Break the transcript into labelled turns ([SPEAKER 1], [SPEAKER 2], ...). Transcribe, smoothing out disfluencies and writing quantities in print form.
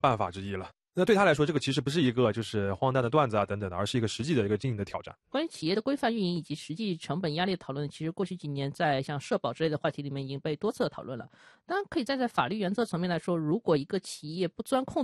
[SPEAKER 1] 办法之一了。那对他来说，这个其实不是一个就是荒诞的段子啊等等的，而是一个实际的一个经营的挑战。
[SPEAKER 2] 关于企业的规范运营以及实际成本压力的讨论，其实过去几年在像社保之类的话题里面已经被多次讨论了。当然，可以站在法律原则层面来说，如果一个企业不钻空